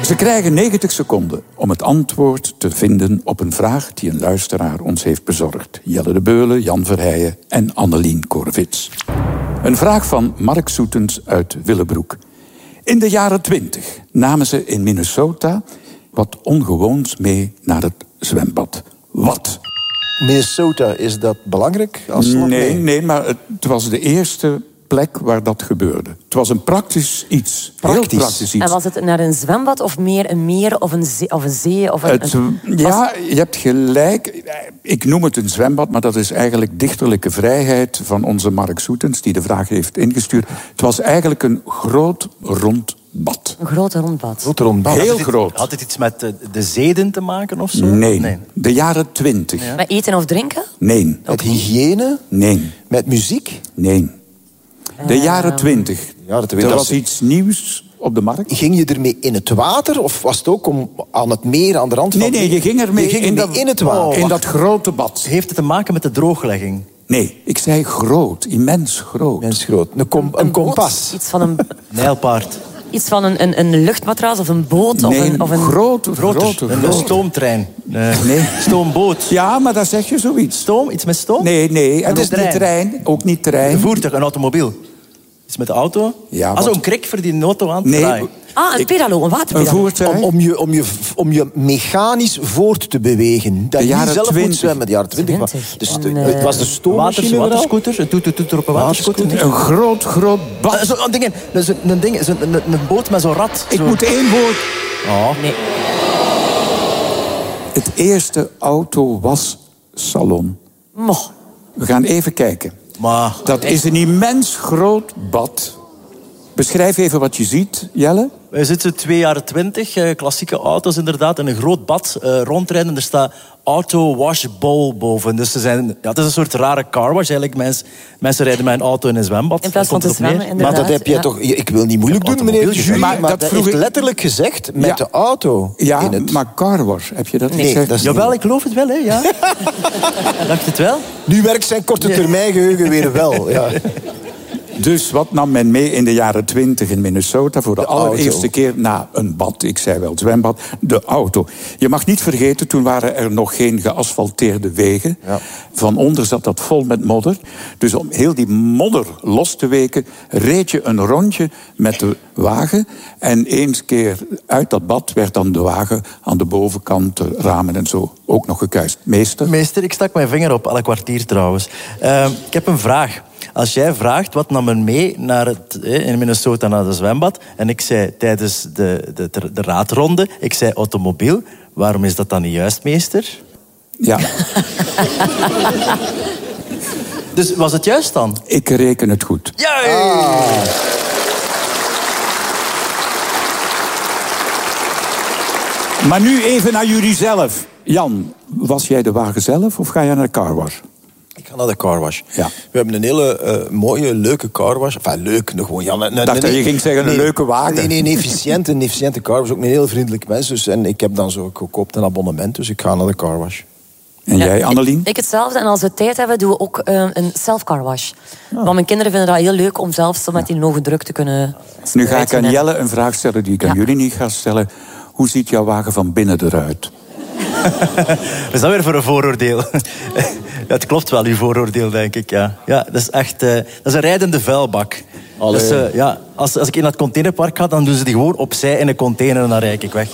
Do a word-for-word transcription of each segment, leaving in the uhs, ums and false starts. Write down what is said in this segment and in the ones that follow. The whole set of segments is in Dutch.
Ze krijgen negentig seconden om het antwoord te vinden op een vraag die een luisteraar ons heeft bezorgd. Jelle de Beulen, Jan Verheijen en Annelien Korvits. Een vraag van Mark Soetens uit Willebroek. In de jaren twintig namen ze in Minnesota wat ongewoons mee naar het zwembad. Wat? Minnesota, is dat belangrijk? Als nee, nee, nee, maar het was de eerste plek waar dat gebeurde. Het was een praktisch iets. Praktisch. Heel praktisch iets. En was het naar een zwembad of meer een meer of een zee? Of een zee of een, het, een, ja, je hebt gelijk. Ik noem het een zwembad, maar dat is eigenlijk dichterlijke vrijheid van onze Mark Soetens, die de vraag heeft ingestuurd. Het was eigenlijk een groot rond bad. Een grote rondbad. Groot rondbad. Heel had het, groot. Had het iets met de, de zeden te maken of zo? Nee. nee. De jaren twintig. Ja. Met eten of drinken? Nee. Met hygiëne? Nee. Met muziek? Nee. De jaren twintig. Jaren twintig. Er was iets nieuws op de markt. Ging je ermee in het water? Of was het ook om aan het meer, aan de rand van... Nee, nee, je ging ermee je ging in, ermee dat, in het water. in dat grote bad. Heeft het te maken met de drooglegging? Nee, ik zei groot, immens groot. Mens groot. Een, kom, een, Een boot? kompas. Iets van een, Nijlpaard. iets van een, een, een luchtmatras of een boot? Of Nee, een, of een... grote, Groter. grote, Een, een grote. stoomtrein. Nee. Nee. Stoomboot. Ja, maar daar zeg je zoiets. Stoom? Iets met stoom? Nee, nee, het Een is niet trein. trein, ook niet trein. Een voertuig, een automobiel. Iets met de auto? Ja, ah, wat- zo'n krik voor die auto aan te Nee, draaien. Ah, een Ik- pedalo, een Een waterpedalo. voertuig. Om, om, je, om, je, om je mechanisch voort te bewegen. Dat De je niet jaren zelf moet twintig. zwemmen. De jaren twintig. twintig. Dus En, de- eh, het was de stoommachine Waters, vooral? waterscooter, een toeter op een waterscooter. Een groot, groot bad. Ah, Zo'n ding, een, zo'n- een, ding, zo'n- een, een boot met zo'n rat. Ik Zo. moet één woord. Oh. Nee. Het eerste autowassalon. Mo. We gaan even kijken. Maar Dat is een immens groot bad. Beschrijf even wat je ziet, Jelle. wij zitten twee jaren twintig, eh, klassieke auto's inderdaad, in een groot bad eh, rondrijden. Er staat auto wash bowl boven. Dus ze zijn, ja, het is een soort rare car wash. Eigenlijk mensen, mensen rijden met een auto in een zwembad. In plaats Daar van komt te het op zwemmen, neer. Maar inderdaad. dat heb je ja. toch... Ik wil niet moeilijk doen, meneer de automobieltjes, jury, maar maar, dat dat vroeg heeft ik- letterlijk gezegd met Ja. de auto Ja, in het... maar car wash, heb je dat Nee, gezegd? dat is Jawel, niet- ik geloof het wel, hè. Ja. Dacht het wel? Nu werkt zijn korte termijn geheugen weer wel. Ja. Dus wat nam men mee in de jaren twintig in Minnesota voor de, De allereerste auto. keer na een bad? Ik zei wel zwembad, de auto. Je mag niet vergeten, toen waren er nog geen geasfalteerde wegen. Ja. Van onder zat dat vol met modder. Dus om heel die modder los te weken, reed je een rondje met de wagen. En eens keer uit dat bad werd dan de wagen aan de bovenkant, de ramen en zo, ook nog gekuist. Meester? Meester, ik stak mijn vinger op, alle kwartier trouwens. Uh, ik heb een vraag. Als jij vraagt, wat nam men mee naar het, eh, in Minnesota naar het zwembad? En ik zei tijdens de, de, de raadronde, ik zei automobiel. Waarom is dat dan niet juist, meester? Ja, Dus was het juist dan? ik reken het goed. Ja! Maar nu even naar jullie zelf. Jan, was jij de wagen zelf of ga je naar de carwash? Ik ga naar de carwash. Ja. We hebben een hele uh, mooie, leuke carwash. Enfin, leuk, nog gewoon... Ja, een, dacht dat je ging zeggen, een leuke wagen. Nee, nee, een efficiënte, een efficiënte carwash. Ook een heel vriendelijk mens. Dus, en ik heb dan zo gekoopt een abonnement, dus ik ga naar de carwash. En Ja, jij, Annelien? Ik, ik hetzelfde. En als we tijd hebben, doen we ook uh, een self-car wash. Want mijn kinderen vinden dat heel leuk om zelf zo met die ogen druk te kunnen... Nu ga ik aan rijden. Jelle een vraag stellen die ik aan Ja. jullie niet ga stellen. Hoe ziet jouw wagen van binnen eruit? Wat is dat weer voor een vooroordeel? Ja, het klopt wel, uw vooroordeel, denk ik. Ja, ja dat is echt uh, dat is een rijdende vuilbak. Dus, uh, ja, als, als ik in dat containerpark ga, dan doen ze die gewoon opzij in een container en dan rijd ik weg.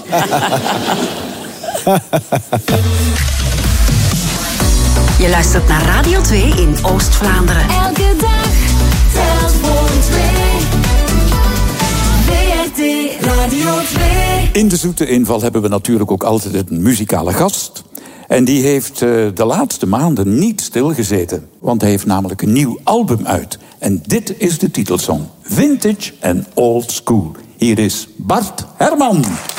Je luistert naar Radio twee in Oost-Vlaanderen. Elke dag telt voor twee. W R T Radio twee. In de zoete inval hebben we natuurlijk ook altijd een muzikale gast. En die heeft uh, de laatste maanden niet stilgezeten. Want hij heeft namelijk een nieuw album uit. En dit is de titelsong. Vintage en Old School. Hier is Bart Herman.